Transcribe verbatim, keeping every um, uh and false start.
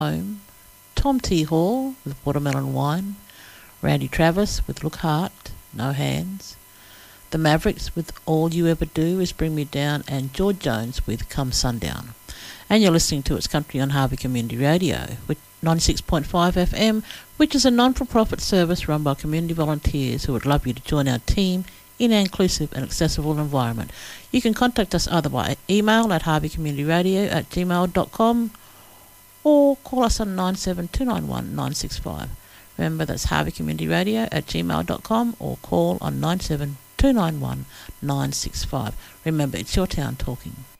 Home, Tom T. Hall with Watermelon Wine, Randy Travis with Look Heart, No Hands, The Mavericks with All You Ever Do Is Bring Me Down, and George Jones with Come Sundown. And you're listening to It's Country on Harvey Community Radio, with ninety-six point five F M, which is a non-for-profit service run by community volunteers who would love you to join our team in an inclusive and accessible environment. You can contact us either by email at harveycommunityradio at gmail dot com or call us on nine seven two nine one nine six five. Remember, that's harveycommunityradio at gmail dot com or call on nine seven two nine one nine six five. Remember, it's your town talking.